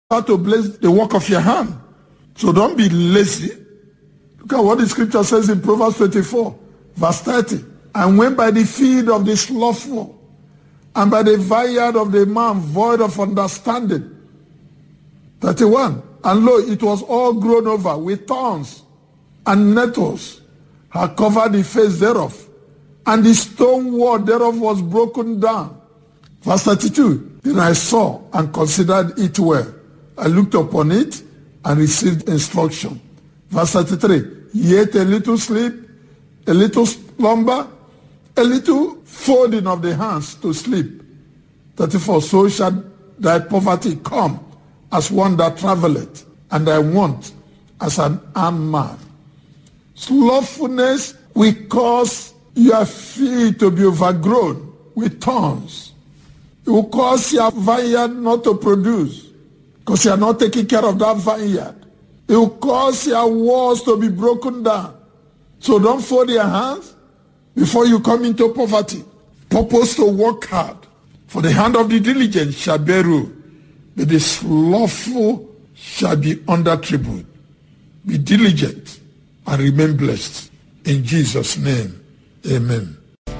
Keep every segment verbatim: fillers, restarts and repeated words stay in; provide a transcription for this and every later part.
to bless the work of your hand. So don't be lazy. Look at what the scripture says in Proverbs twenty-four, verse thirty. And when by the feed of the slothful, and by the vineyard of the man void of understanding. thirty-one. And lo, it was all grown over with thorns, and nettles had covered the face thereof, and the stone wall thereof was broken down. Verse thirty-two. Then I saw and considered it well. I looked upon it and received instruction. Verse thirty-three. Yet a little sleep, a little slumber, a little folding of the hands to sleep. thirty-four. So shall thy poverty come as one that travelleth, and thy want as an armed man. Slothfulness will cause your field to be overgrown with thorns. It will cause your vineyard not to produce because you are not taking care of that vineyard. It will cause your walls to be broken down. So don't fold your hands before you come into poverty. Purpose to work hard, for the hand of the diligent shall bear rule, but the slothful shall be under tribute. Be diligent and remain blessed. In Jesus' name, amen.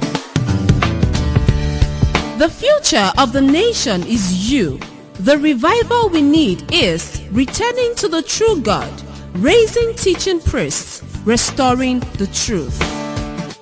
The future of the nation is you. The revival we need is returning to the true God, raising teaching priests, restoring the truth.